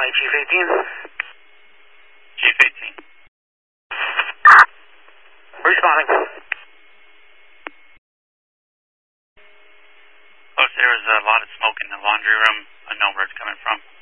County, Chief 18. Chief 18. Responding. Folks, there was a lot of smoke in the laundry room. I know where it's coming from.